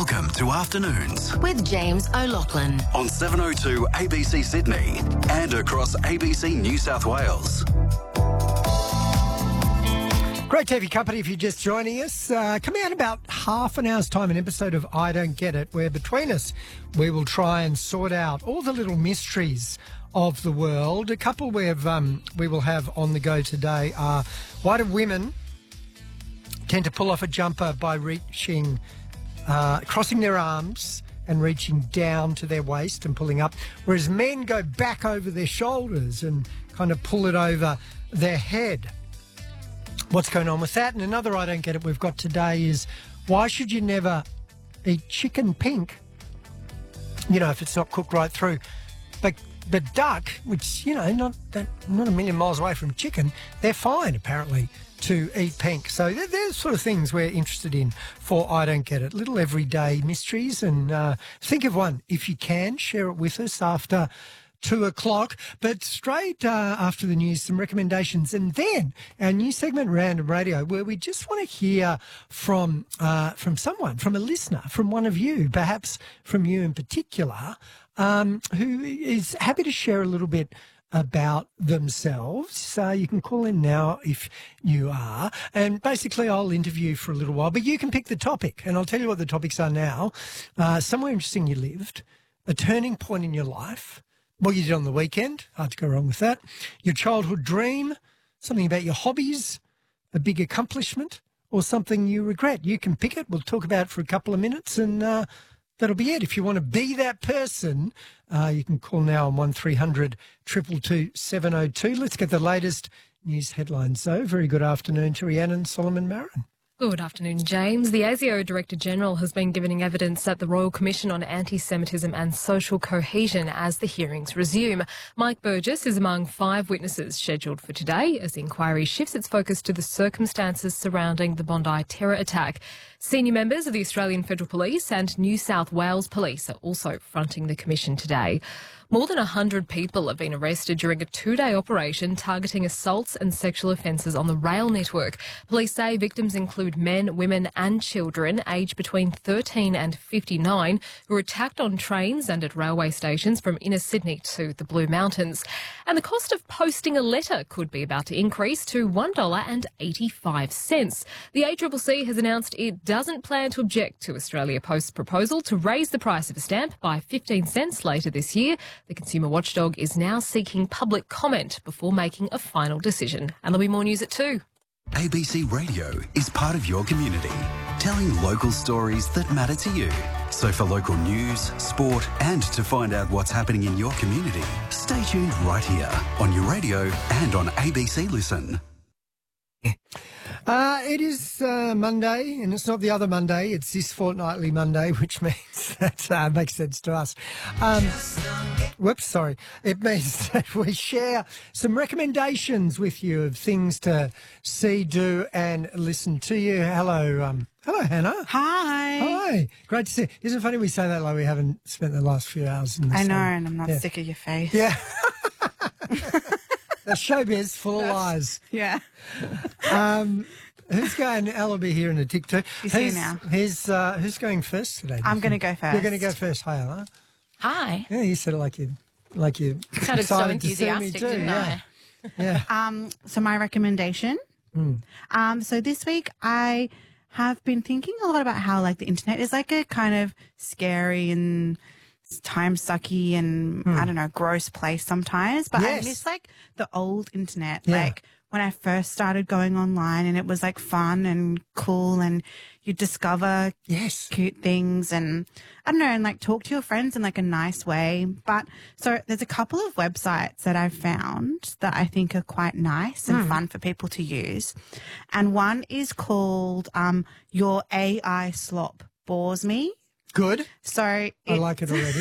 Welcome to Afternoons with James O'Loughlin on 702 ABC Sydney and across ABC New South Wales. Great to have your company if you're just joining us. Coming out in about half an hour's time, an episode of I Don't Get It, where between us we will try and sort out all the little mysteries of the world. A couple we will have on the go today are, why do women tend to pull off a jumper by crossing their arms and reaching down to their waist and pulling up, whereas men go back over their shoulders and kind of pull it over their head? What's going on with that? And another I Don't Get It we've got today is, why should you never eat chicken pink, if it's not cooked right through? But duck, which, not a million miles away from chicken, they're fine, apparently, to eat pink. So they're the sort of things we're interested in for I Don't Get It. Little everyday mysteries. And think of one. If you can, share it with us after 2 o'clock. But straight after the news, some recommendations. And then our new segment, Random Radio, where we just want to hear from someone, from a listener, from one of you, perhaps from you in particular, who is happy to share a little bit about themselves. You can call in now if you are. And basically I'll interview for a little while, but you can pick the topic. And I'll tell you what the topics are now. Somewhere interesting you lived, a turning point in your life, what you did on the weekend, hard to go wrong with that, your childhood dream, something about your hobbies, a big accomplishment, or something you regret. You can pick it. We'll talk about it for a couple of minutes, and that'll be it. If you want to be that person, you can call now on 1300 222 702. Let's get the latest news headlines, though. Very good afternoon to Rhiannon Solomon-Marin. Good afternoon, James. The ASIO Director-General has been giving evidence at the Royal Commission on Anti-Semitism and Social Cohesion as the hearings resume. Mike Burgess is among 5 witnesses scheduled for today as the inquiry shifts its focus to the circumstances surrounding the Bondi terror attack. Senior members of the Australian Federal Police and New South Wales Police are also fronting the Commission today. More than 100 people have been arrested during a 2-day operation targeting assaults and sexual offences on the rail network. Police say victims include men, women and children aged between 13 and 59 who were attacked on trains and at railway stations from inner Sydney to the Blue Mountains. And the cost of posting a letter could be about to increase to $1.85. The ACCC has announced it doesn't plan to object to Australia Post's proposal to raise the price of a stamp by 15 cents later this year. The consumer watchdog is now seeking public comment before making a final decision. And there'll be more news at 2. ABC Radio is part of your community, telling local stories that matter to you. So for local news, sport and to find out what's happening in your community, stay tuned right here on your radio and on ABC Listen. It is Monday, and it's not the other Monday. It's this fortnightly Monday, which means that makes sense to us. It means that we share some recommendations with you of things to see, do, and listen to you. Hello, Hannah. Hi. Hi. Great to see you. Isn't it funny we say that like we haven't spent the last few hours in the I know, and I'm not sick of your face. Yeah. The showbiz full of lies. Yeah. Who's going? Ella will be here in a tick too. He's here now. Who's going first today? I'm going to go first. You're going to go first. Hi, Ella. Hi. Yeah, you said it like you Sounded so enthusiastic, didn't I? Yeah. So my recommendation. So this week I have been thinking a lot about how the internet is a kind of scary and time sucky and I don't know, gross place sometimes. But yes. I miss the old internet. Yeah. When I first started going online and it was fun and cool and you discover cute things and I don't know, and talk to your friends in a nice way. But so there's a couple of websites that I've found that I think are quite nice and fun for people to use. And one is called Your AI Slop Bores Me. Good. So I like it already.